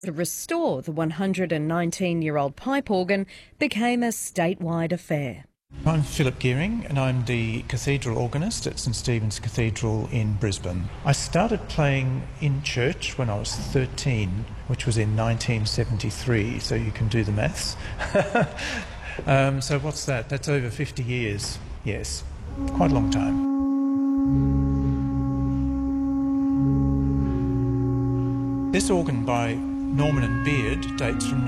To restore the 119-year-old pipe organ became a statewide affair. I'm Philip Gearing and I'm the cathedral organist at St Stephen's Cathedral in Brisbane. I started playing in church when I was 13, which was in 1973, so you can do the maths. So what's that? That's over 50 years, yes, quite a long time. This organ by Norman and Beard dates from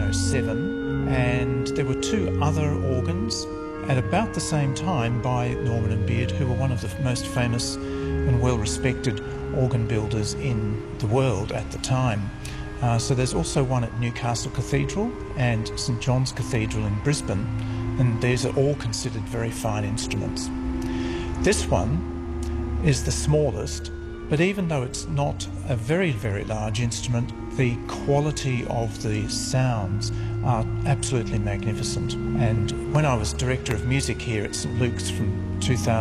1907, and there were two other organs at about the same time by Norman and Beard, who were one of the most famous and well-respected organ builders in the world at the time. So there's also one at Newcastle Cathedral and St John's Cathedral in Brisbane, and these are all considered very fine instruments. This one is the smallest, but even though it's not a very, very large instrument, the quality of the sounds are absolutely magnificent. And when I was Director of Music here at St Luke's from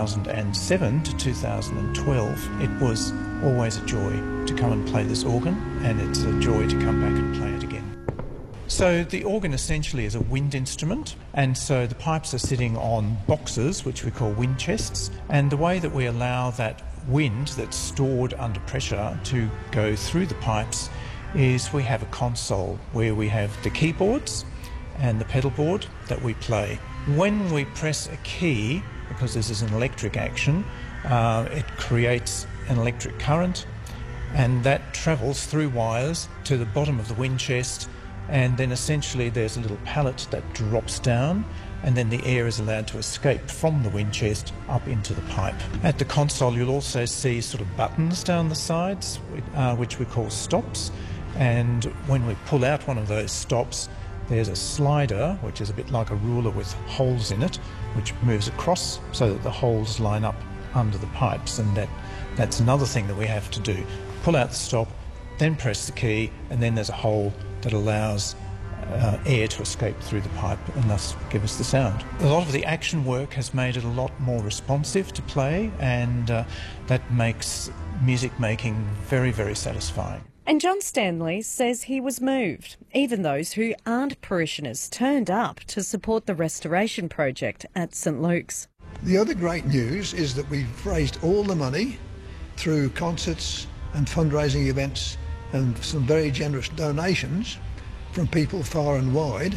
2007 to 2012, it was always a joy to come and play this organ, and it's a joy to come back and play it again. So the organ essentially is a wind instrument, and so the pipes are sitting on boxes, which we call wind chests, and the way that we allow that wind that's stored under pressure to go through the pipes is we have a console where we have the keyboards and the pedal board that we play. When we press a key, because this is an electric action, it creates an electric current, and that travels through wires to the bottom of the wind chest, and then essentially there's a little pallet that drops down, and then the air is allowed to escape from the wind chest up into the pipe. At the console you'll also see sort of buttons down the sides, which we call stops, and when we pull out one of those stops, there's a slider, which is a bit like a ruler with holes in it, which moves across so that the holes line up under the pipes, and that's another thing that we have to do. Pull out the stop, then press the key, and then there's a hole that allows air to escape through the pipe and thus give us the sound. A lot of the action work has made it a lot more responsive to play, and that makes music making very, very satisfying. And John Stanley says he was moved. Even those who aren't parishioners turned up to support the restoration project at St Luke's. The other great news is that we've raised all the money through concerts and fundraising events and some very generous donations from people far and wide.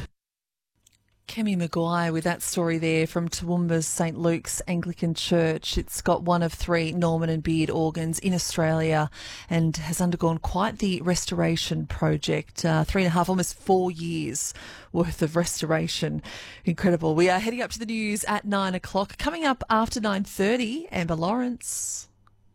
Kemi Maguire with that story there from Toowoomba's St Luke's Anglican Church. It's got one of three Norman and Beard organs in Australia and has undergone quite the restoration project. 3.5, almost 4 years worth of restoration. Incredible. We are heading up to the news at 9 o'clock. Coming up after 9:30, Amber Lawrence.